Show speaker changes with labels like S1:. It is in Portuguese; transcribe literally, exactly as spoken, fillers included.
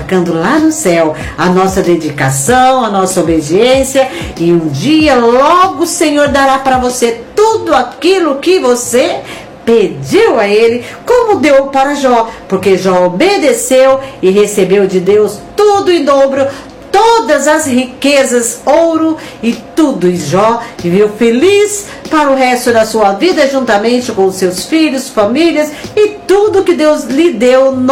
S1: marcando lá no céu a nossa dedicação, a nossa obediência, e um dia logo o Senhor dará para você tudo aquilo que você pediu a ele, como deu para Jó, porque Jó obedeceu e recebeu de Deus tudo em dobro, todas as riquezas, ouro e tudo. E Jó viveu feliz para o resto da sua vida, juntamente com os seus filhos, famílias e tudo que Deus lhe deu no